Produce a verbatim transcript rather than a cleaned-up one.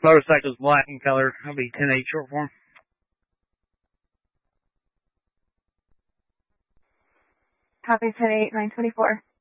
Motorcycle's black in color. I'll be ten eight short form. Copy ten eight, nine twenty-four.